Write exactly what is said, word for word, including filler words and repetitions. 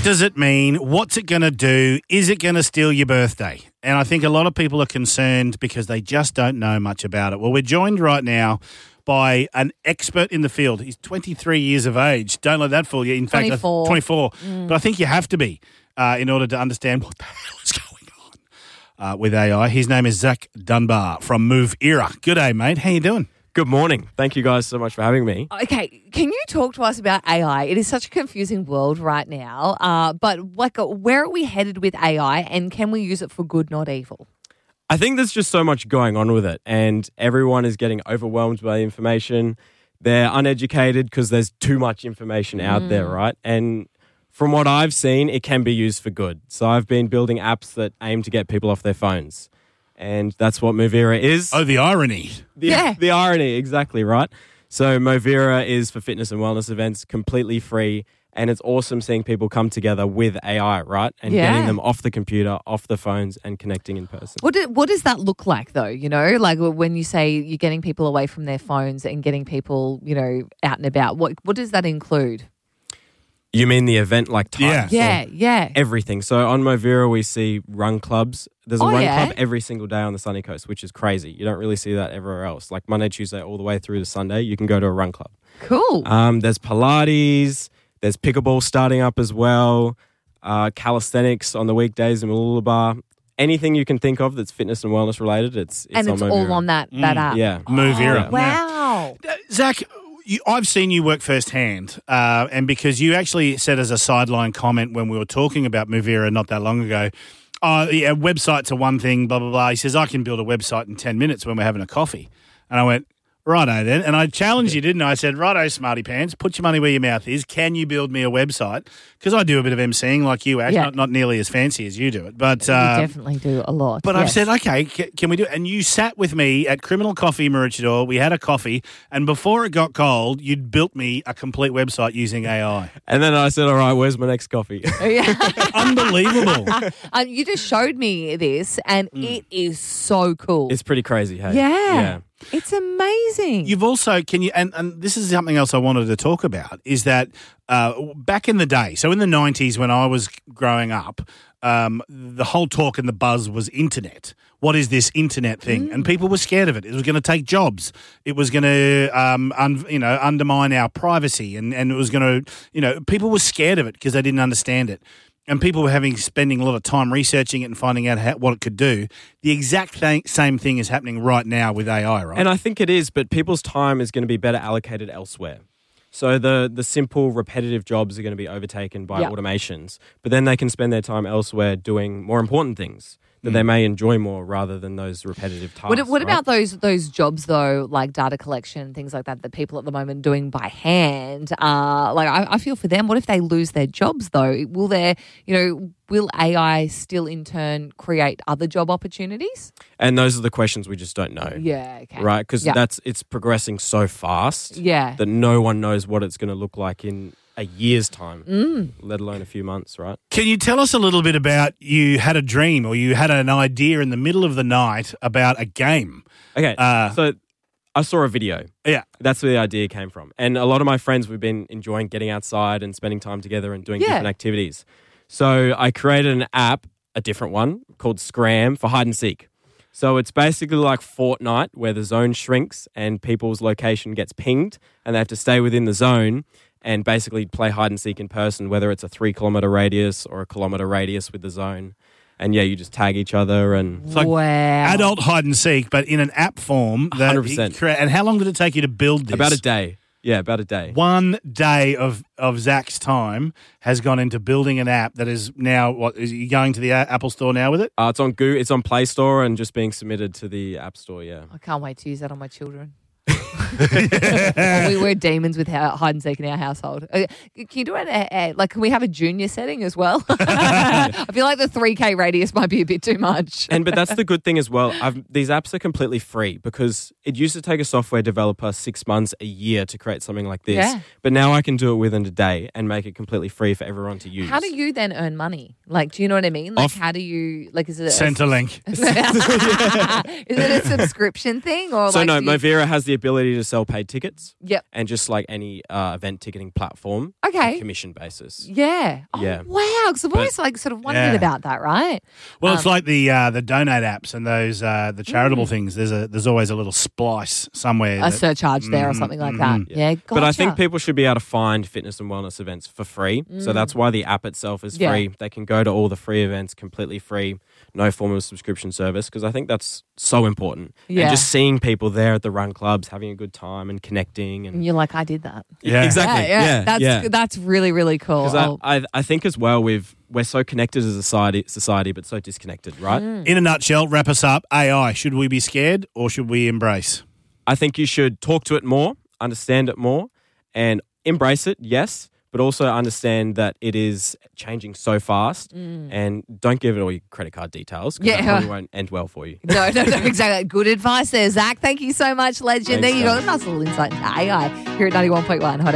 does it mean? What's it going to do? Is it going to steal your birthday? And I think a lot of people are concerned because they just don't know much about it. Well, we're joined right now by an expert in the field. He's twenty-three years of age. Don't let that fool you. In fact, twenty-four. twenty-four. Mm. But I think you have to be uh, in order to understand what the hell is going on uh, with A I. His name is Zach Dunbar from Moveera. Good day, mate. How you doing? Good morning. Thank you guys so much for having me. Okay, can you talk to us about A I? It is such a confusing world right now, uh, but like, uh, where are we headed with A I, and can we use it for good, not evil? I think there's just so much going on with it, and everyone is getting overwhelmed by information. They're uneducated because there's too much information out Mm. there, right? And from what I've seen, it can be used for good. So I've been building apps that aim to get people off their phones. And that's what Moveera is. Oh, the irony. The, Yeah. the irony, exactly, right? So Moveera is for fitness and wellness events, completely free. And it's awesome seeing people come together with A I, right? And Yeah. getting them off the computer, off the phones, and connecting in person. What do, what does that look like, though? You know, like when you say you're getting people away from their phones and getting people, you know, out and about. What what does that include? You mean the event like Yeah. types? Yeah, yeah. Everything. So on Moveera, we see run clubs. There's a Oh, run yeah? club every single day on the sunny coast, which is crazy. You don't really see that everywhere else. Like Monday, Tuesday, all the way through to Sunday, you can go to a run club. Cool. Um, there's Pilates. There's pickleball starting up as well. Uh, calisthenics on the weekdays in Mooloolaba. Anything you can think of that's fitness and wellness related, it's, it's and on it's Moveera. all on that, that Mm, app. Yeah. Moveera. Oh, wow. Uh, Zach, you, I've seen you work firsthand, uh, and because you actually said as a sideline comment when we were talking about Moveera not that long ago, oh, yeah, websites are one thing, blah, blah, blah. He says, I can build a website in ten minutes when we're having a coffee. And I went, righto then. And I challenged you, didn't I? I said, righto, smarty pants, put your money where your mouth is. Can you build me a website? Because I do a bit of emceeing like you, Ash, Yeah. not, not nearly as fancy as you do it. But You uh, definitely do a lot. But I've yes. said, okay, c- can we do it? And you sat with me at Criminal Coffee in Maroochydore. We had a coffee, and before it got cold, you'd built me a complete website using A I. And then I said, all right, where's my next coffee? Yeah. Unbelievable. um, you just showed me this, and it is so cool. It's pretty crazy, hey? yeah. Yeah. It's amazing. You've also, can you, and, and this is something else I wanted to talk about, is that uh, back in the day, so in the nineties when I was growing up, um, the whole talk and the buzz was internet. What is this internet thing? Mm. And people were scared of it. It was going to take jobs. It was going to, um, un, you know, undermine our privacy, and, and it was going to, you know, people were scared of it because they didn't understand it. And people were having spending a lot of time researching it and finding out how, what it could do. The exact thing, same thing is happening right now with A I, right? And I think it is, but people's time is going to be better allocated elsewhere. So the the simple, repetitive jobs are going to be overtaken by Yeah. automations, but then they can spend their time elsewhere doing more important things that they may enjoy more rather than those repetitive tasks. What, what right? about those those jobs though, like data collection, things like that, that people at the moment doing by hand? Uh, like I, I feel for them. What if they lose their jobs though? Will there, you know, will A I still in turn create other job opportunities? And those are the questions we just don't know. Yeah, okay. Right? Because Yeah. that's it's progressing so fast Yeah. that no one knows what it's going to look like in a year's time, Mm. let alone a few months, right? Can you tell us a little bit about you had a dream or you had an idea in the middle of the night about a game? Okay, Uh, so I saw a video. Yeah. That's where the idea came from. And a lot of my friends, we've been enjoying getting outside and spending time together and doing Yeah. different activities. So I created an app, a different one, called Scram for hide and seek. So it's basically like Fortnite where the zone shrinks and people's location gets pinged and they have to stay within the zone and basically play hide and seek in person, whether it's a three kilometer radius or a kilometer radius with the zone. And yeah, you just tag each other and It's like wow. adult hide and seek, but in an app form. That one hundred percent. you crea- And how long did it take you to build this? about a day. Yeah, about a day. One day of, of Zach's time has gone into building an app that is now, what, is you going to the A- Apple Store now with it? Uh, it's on Go- it's on Play Store and just being submitted to the App Store, yeah. I can't wait to use that on my children. we were demons with ha- hide and seek in our household. Uh, can you do it? Uh, uh, like, can we have a junior setting as well? I feel like the three K radius might be a bit too much. And but that's the good thing as well. I've, these apps are completely free because it used to take a software developer six months, a year to create something like this. Yeah. But now I can do it within a day and make it completely free for everyone to use. How do you then earn money? Like, do you know what I mean? Like, Off- how do you, like, is it a, Centrelink. is it a subscription thing? Or So like, no, do you- Moveera has the ability to sell paid tickets Yep. and just like any uh, event ticketing platform. Okay. on commission basis. Yeah. Oh, Yeah. wow. Because I've always like sort of wondered Yeah. about that, right? Well, it's Um, like the uh, the donate apps and those uh, the charitable Mm. things. There's a there's always a little splice somewhere. A that- surcharge there or Mhm, something like mhm. that. Yeah. Gotcha. But I think people should be able to find fitness and wellness events for free. So that's why the app itself is Mm. Yeah. free. They can go to all the free events completely free, no form of subscription service, because I think that's so important. Yeah. And just seeing people there at the run clubs having a good time and connecting. And And you're like, I did that. Yeah. Exactly. Yeah, Yeah. that's yeah. that's really really cool. 'Cause Oh, I, I, I think as well, we've, we're so connected as a society, society, but so disconnected, right? Mm. In a nutshell, wrap us up. A I, should we be scared or should we embrace? I think you should talk to it more, understand it more, and embrace it, yes, but also understand that it is changing so fast, and don't give it all your credit card details because Mm. Yeah. that probably won't end well for you. No, no, no, exactly. Good advice there, Zach. Thank you so much, legend. Thanks, there you go. guys. Nice little insight into A I here at ninety-one point one Hot